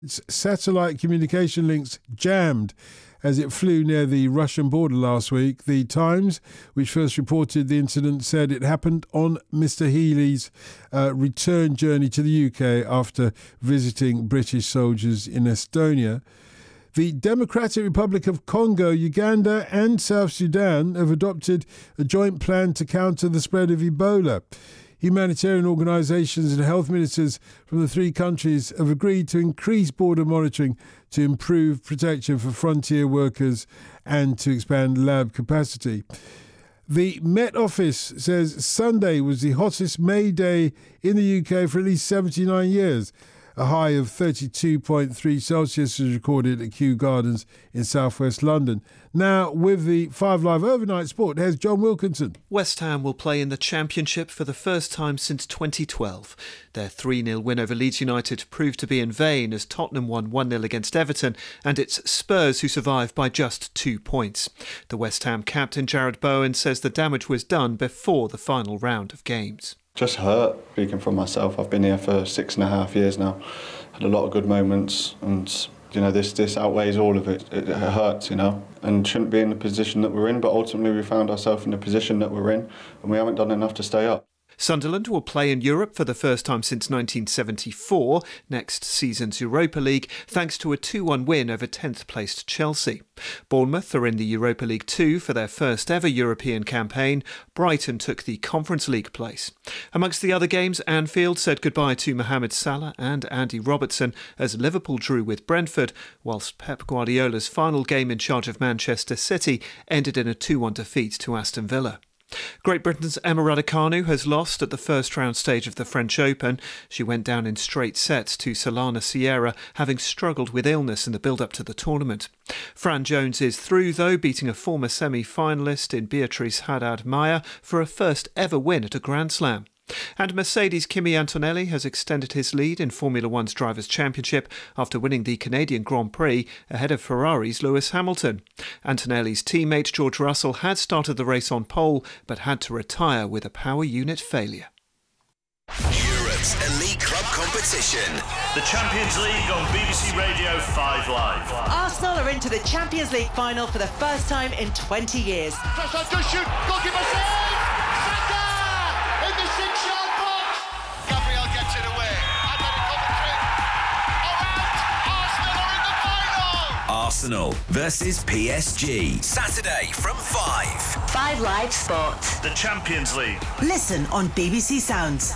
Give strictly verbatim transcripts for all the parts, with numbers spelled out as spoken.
Its satellite communication links jammed as it flew near the Russian border last week. The Times, which first reported the incident, said it happened on Mister Healy's uh, return journey to the U K after visiting British soldiers in Estonia. The Democratic Republic of Congo, Uganda and South Sudan have adopted a joint plan to counter the spread of Ebola. Humanitarian organisations and health ministers from the three countries have agreed to increase border monitoring to improve protection for frontier workers and to expand lab capacity. The Met Office says Sunday was the hottest May day in the U K for at least seventy-nine years. A high of thirty-two point three Celsius was recorded at Kew Gardens in southwest London. Now, with the Five Live Overnight Sport, here's John Wilkinson. West Ham will play in the Championship for the first time since twenty twelve. Their three nil win over Leeds United proved to be in vain as Tottenham won one nil against Everton, and it's Spurs who survived by just two points. The West Ham captain Jarrod Bowen says the damage was done before the final round of games. Just hurt, speaking for myself. I've been here for six and a half years now. Had a lot of good moments, and you know this this outweighs all of it. It, it hurts, you know, and shouldn't be in the position that we're in. But ultimately, we found ourselves in the position that we're in, and we haven't done enough to stay up. Sunderland will play in Europe for the first time since nineteen seventy-four, next season's Europa League, thanks to a two one win over tenth-placed Chelsea. Bournemouth are in the Europa League two for their first ever European campaign. Brighton took the Conference League place. Amongst the other games, Anfield said goodbye to Mohamed Salah and Andy Robertson as Liverpool drew with Brentford, whilst Pep Guardiola's final game in charge of Manchester City ended in a two one defeat to Aston Villa. Great Britain's Emma Raducanu has lost at the first round stage of the French Open. She went down in straight sets to Solana Sierra, having struggled with illness in the build-up to the tournament. Fran Jones is through, though, beating a former semi-finalist in Beatrice Haddad-Maia for a first ever win at a Grand Slam. And Mercedes' Kimi Antonelli has extended his lead in Formula One's Drivers' Championship after winning the Canadian Grand Prix ahead of Ferrari's Lewis Hamilton. Antonelli's teammate George Russell had started the race on pole but had to retire with a power unit failure. Europe's elite club competition. The Champions League on B B C Radio five Live. Arsenal are into the Champions League final for the first time in twenty years. Press on, good shoot, goalkeeper save! Saka! In the six-yard box! Gabriel gets it away. And then it comes through. All out! Arsenal are in the final! Arsenal versus P S G. Saturday from five. five Live Sport. The Champions League. Listen on B B C Sounds.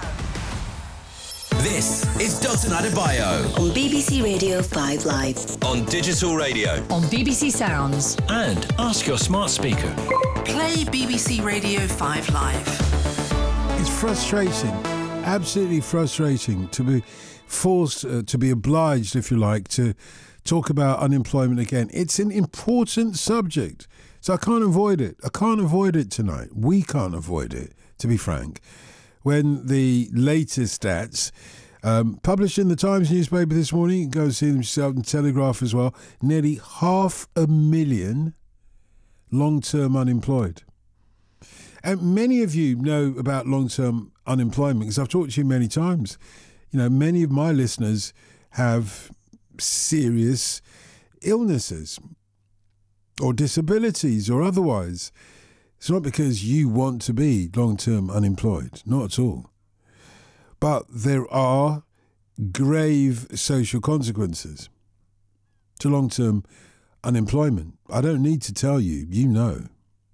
This is Dotun Adebayo On B B C Radio five Live. on digital radio. On B B C Sounds. And ask your smart speaker. Play B B C Radio five Live. It's frustrating, absolutely frustrating to be forced, uh, to be obliged, if you like, to talk about unemployment again. It's an important subject, so I can't avoid it. I can't avoid it tonight. We can't avoid it, to be frank. When the latest stats, um, published in the Times newspaper this morning, you can go and see them yourself in Telegraph as well, nearly half a million long-term unemployed. And many of you know about long-term unemployment because I've talked to you many times. You know, many of my listeners have serious illnesses or disabilities or otherwise. It's not because you want to be long-term unemployed, not at all. But there are grave social consequences to long-term unemployment. I don't need to tell you, you know.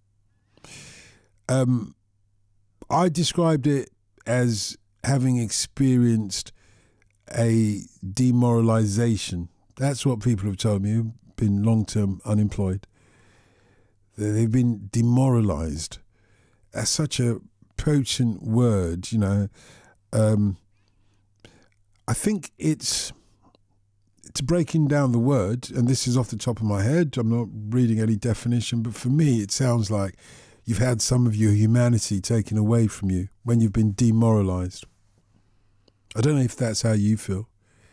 Um, I described it as having experienced a demoralisation. That's what people have told me who've been long-term unemployed. They've been demoralised. That's such a potent word, you know. Um, I think it's it's breaking down the word, and this is off the top of my head. I'm not reading any definition, but for me it sounds like you've had some of your humanity taken away from you when you've been demoralised. I don't know if that's how you feel.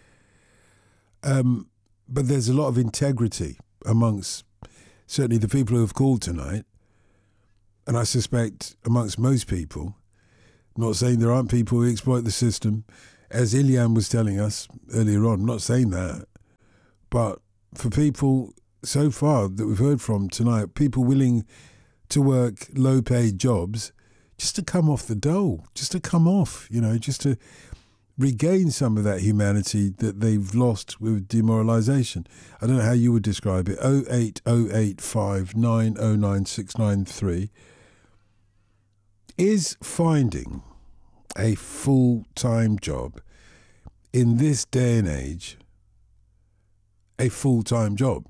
Um, but there's a lot of integrity amongst certainly the people who have called tonight, and I suspect amongst most people. I'm not saying there aren't people who exploit the system, as Ilian was telling us earlier on. I'm not saying that. But for people so far that we've heard from tonight, people willing to work low-paid jobs just to come off the dole, just to come off, you know, just to regain some of that humanity that they've lost with demoralisation. I don't know how you would describe it. oh eight oh eight five nine oh nine six nine three. Is finding a full-time job in this day and age a full-time job?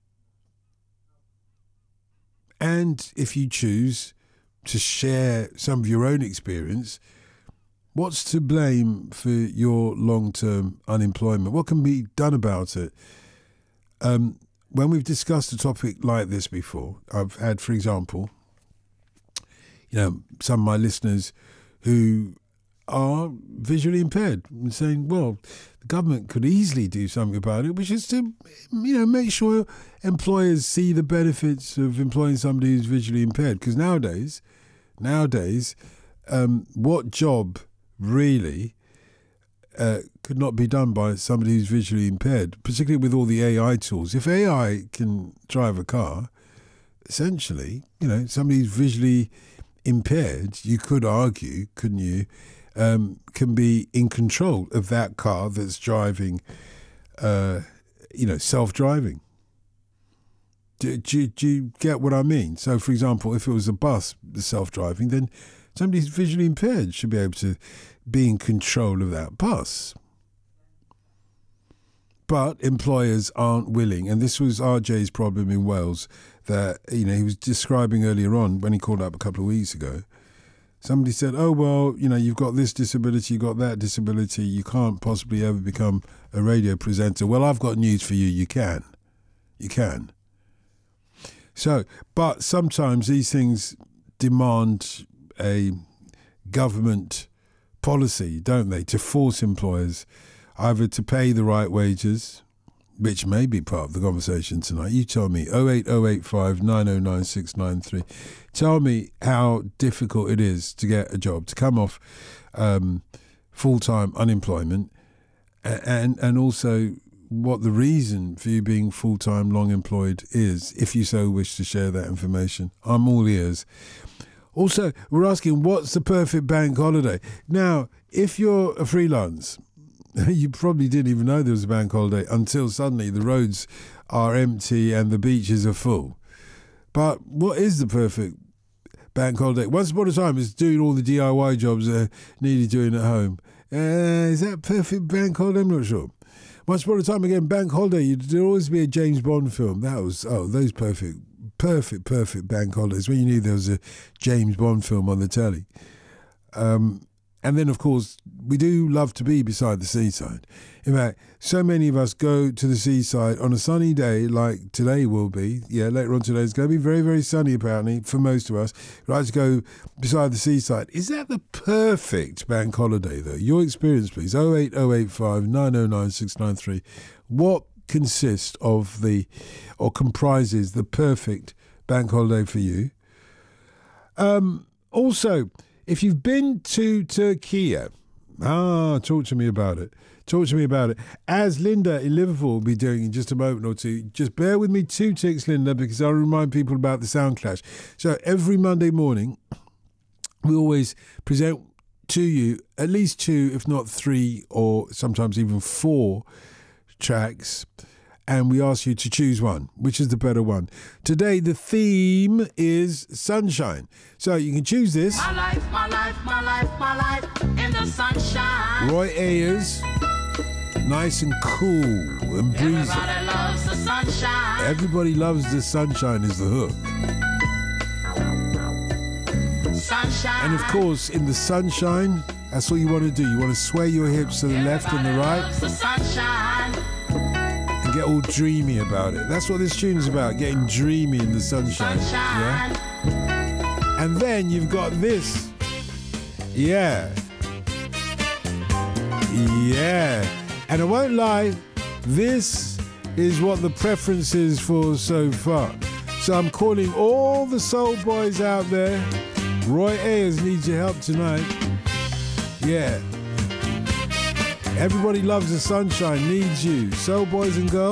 And if you choose to share some of your own experience, what's to blame for your long-term unemployment? What can be done about it? Um, when we've discussed a topic like this before, I've had, for example, you know, some of my listeners who are visually impaired and saying, well, the government could easily do something about it, which is to, you know, make sure employers see the benefits of employing somebody who's visually impaired. Because nowadays, nowadays, um, what job really uh, could not be done by somebody who's visually impaired, particularly with all the A I tools? If A I can drive a car, essentially, you know, somebody who's visually impaired, you could argue, couldn't you, um, can be in control of that car that's driving, uh, you know, self-driving. Do, do, do you get what I mean? So, for example, if it was a bus self-driving, then somebody who's visually impaired should be able to be in control of that bus. But employers aren't willing, and this was R J's problem in Wales, that, you know, he was describing earlier on when he called up a couple of weeks ago. Somebody said, oh, well, you know, you've got this disability, you've got that disability, you can't possibly ever become a radio presenter. Well, I've got news for you, you can. You can. So, but sometimes these things demand a government policy, don't they, to force employers either to pay the right wages, which may be part of the conversation tonight. You tell me, oh eight oh eight five nine oh nine six nine three. Tell me how difficult it is to get a job, to come off um, full-time unemployment, and and also what the reason for you being full-time long employed is, if you so wish to share that information. I'm all ears. Also, we're asking, what's the perfect bank holiday? Now, if you're a freelance, you probably didn't even know there was a bank holiday until suddenly the roads are empty and the beaches are full. But what is the perfect bank holiday? Once upon a time, it's doing all the D I Y jobs that are needed doing at home. Uh, is that perfect bank holiday? I'm not sure. Once upon a time, again, bank holiday, there'd always be a James Bond film. That was, oh, those perfect, perfect, perfect bank holidays, when you knew there was a James Bond film on the telly. Um... And then, of course, we do love to be beside the seaside. In fact, so many of us go to the seaside on a sunny day like today will be. Yeah, later on today it's going to be very, very sunny, apparently, for most of us. We like to go beside the seaside. Is that the perfect bank holiday, though? Your experience, please. oh eight oh eight five nine oh nine six nine three. What consists of the, or comprises the perfect bank holiday for you? Um, also, if you've been to Turkey, ah, talk to me about it. Talk to me about it. As Linda in Liverpool will be doing in just a moment or two, just bear with me two ticks, Linda, because I'll remind people about the sound clash. So every Monday morning, we always present to you at least two, if not three, or sometimes even four tracks, and we ask you to choose one. Which is the better one? Today, the theme is sunshine. So you can choose this. My life, my life, my life, my life in the sunshine. Roy Ayers, nice and cool and breezy. Everybody loves the sunshine. Everybody loves the sunshine is the hook. Sunshine. And of course, in the sunshine, that's all you want to do. You want to sway your hips to the Everybody left and the right. loves the sunshine. And get all dreamy about it. That's what this tune is about, getting dreamy in the sunshine. Sunshine. Yeah? And then you've got this. Yeah. Yeah. And I won't lie, this is what the preference is for so far. So I'm calling all the soul boys out there. Roy Ayers needs your help tonight. Yeah. Everybody loves the sunshine, needs you. Soul boys and girls.